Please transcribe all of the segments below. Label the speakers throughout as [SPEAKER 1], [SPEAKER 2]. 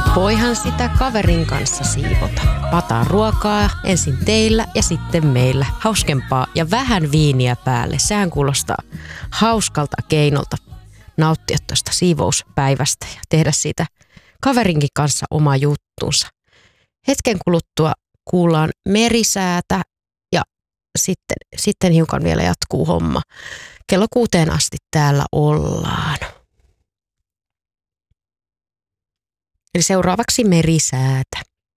[SPEAKER 1] Voihan sitä kaverin kanssa siivota. Pataa ruokaa ensin teillä ja sitten meillä. Hauskempaa ja vähän viiniä päälle. Sehän kuulostaa hauskalta keinolta nauttia tuosta siivouspäivästä ja tehdä siitä kaverinkin kanssa oma juttunsa. Hetken kuluttua kuullaan merisäätä ja sitten hiukan vielä jatkuu homma. Kello 6 asti täällä ollaan. Eli seuraavaksi merisäätä.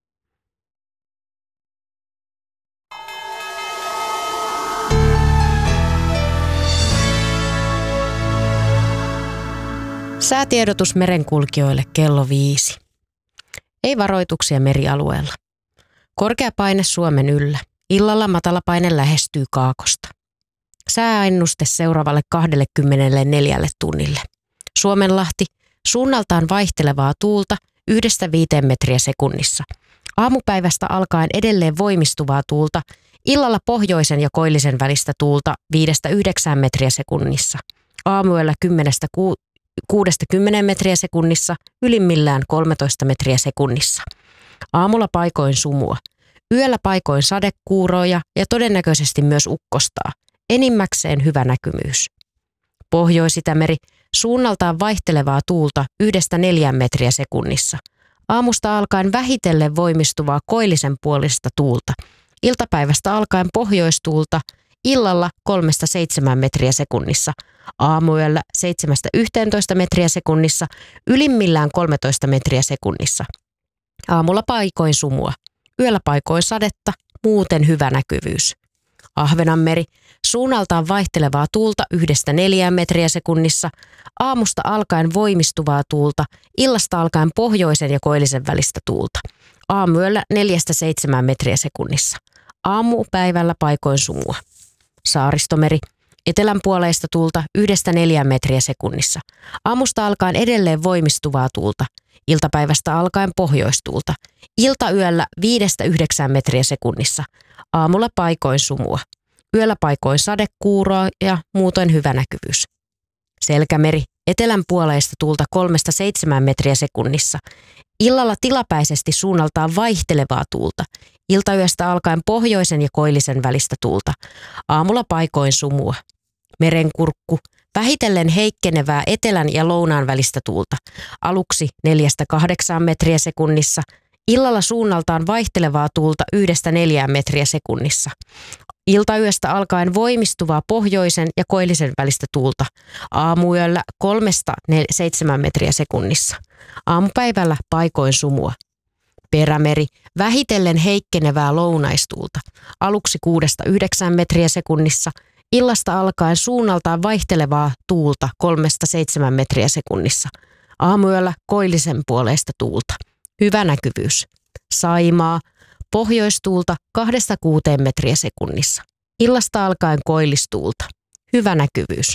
[SPEAKER 1] Säätiedotus merenkulkijoille kello 5. Ei varoituksia merialueella. Korkea paine Suomen yllä. Illalla matala paine lähestyy Kaakosta. Sääennuste seuraavalle 24 tunnille. Suomenlahti, suunnaltaan vaihtelevaa tuulta 1-5 metriä sekunnissa. Aamupäivästä alkaen edelleen voimistuvaa tuulta, illalla pohjoisen ja koillisen välistä tuulta 5-9 metriä sekunnissa. Aamuyöllä 6-10 metriä sekunnissa, ylimmillään 13 metriä sekunnissa. Aamulla paikoin sumua. Yöllä paikoin sadekuuroja ja todennäköisesti myös ukkostaa. Enimmäkseen hyvä näkymyys. Pohjois-Itämeri, suunnaltaan vaihtelevaa tuulta 1-4 metriä sekunnissa. Aamusta alkaen vähitellen voimistuvaa koillisen puolista tuulta. Iltapäivästä alkaen pohjoistuulta, illalla 3-7 metriä sekunnissa. Aamuyöllä 7-11 metriä sekunnissa, ylimmillään 13 metriä sekunnissa. Aamulla paikoin sumua. Yöllä paikoin sadetta, muuten hyvä näkyvyys. Ahvenanmeri, suunnaltaan vaihtelevaa tuulta 1-4 metriä sekunnissa, aamusta alkaen voimistuvaa tuulta, illasta alkaen pohjoisen ja koillisen välistä tuulta. Aamuyöllä 4-7 metriä sekunnissa. Aamupäivällä paikoin sumua. Saaristomeri, etelänpuoleista tuulta 1-4 metriä sekunnissa. Aamusta alkaen edelleen voimistuvaa tuulta. Iltapäivästä alkaen pohjoistuulta. Iltayöllä 5-9 metriä sekunnissa. Aamulla paikoin sumua. Yöllä paikoin sadekuuroa ja muutoin hyvä näkyvyys. Selkämeri, etelänpuoleista tuulta 3-7 metriä sekunnissa. Illalla tilapäisesti suunnaltaan vaihtelevaa tuulta. Iltayöstä alkaen pohjoisen ja koillisen välistä tuulta. Aamulla paikoin sumua. Merenkurkku, vähitellen heikkenevää etelän ja lounaan välistä tuulta. Aluksi 4-8 metriä sekunnissa. Illalla suunnaltaan vaihtelevaa tuulta 1-4 metriä sekunnissa. Iltayöstä alkaen voimistuvaa pohjoisen ja koillisen välistä tuulta. Aamuyöllä 3-7 metriä sekunnissa. Aamupäivällä paikoin sumua. Perämeri, vähitellen heikkenevää lounaistuulta. Aluksi 6-9 metriä sekunnissa. Illasta alkaen suunnaltaan vaihtelevaa tuulta 3-7 metriä sekunnissa. Aamuyöllä koillisen puoleista tuulta. Hyvä näkyvyys. Saimaa, pohjoistuulta 2-6 metriä sekunnissa. Illasta alkaen koillistuulta. Hyvä näkyvyys.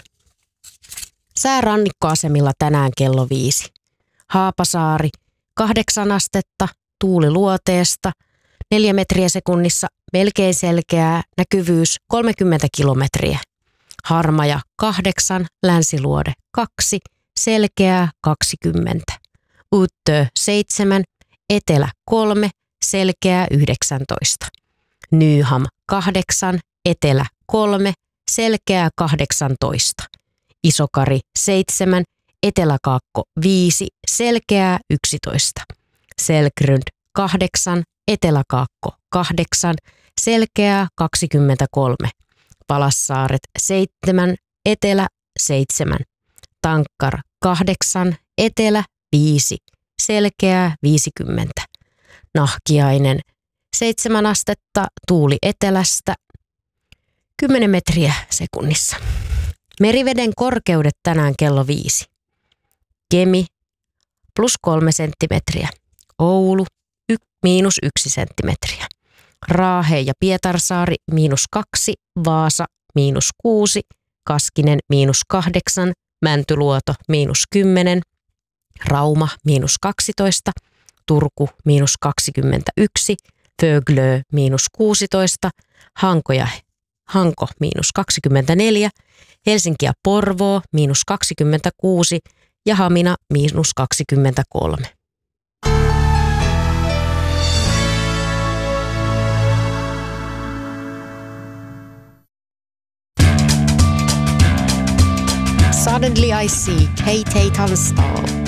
[SPEAKER 1] Sää rannikkoasemilla tänään kello 5. Haapasaari, 8 astetta, tuuli luoteesta, 4 metriä sekunnissa, melkein selkeää, näkyvyys 30 kilometriä. Harmaja 8, länsiluode 2, selkeää 20. Uttö 7, etelä 3, selkeää 19. Nyham 8, etelä 3, selkeää 18. Isokari 7, eteläkaakko 5, selkeää 11. Selkrund 8, eteläkaakko 8, selkeää 23. Palassaaret 7, etelä 7. Tankkar 8, etelä 5, selkeää 50. Nahkiainen 7 astetta, tuuli etelästä 10 metriä sekunnissa. Meriveden korkeudet tänään kello 5. Kemi +3 senttimetriä. Oulu -1 senttimetriä. Raahe ja Pietarsaari -2, Vaasa -6, Kaskinen -8, Mäntyluoto -10, Rauma -12, Turku -21, Föglö -16, Hanko -24, Helsinki ja Porvoo -26 ja Hamina -23. Suddenly I see Kate Tunstall.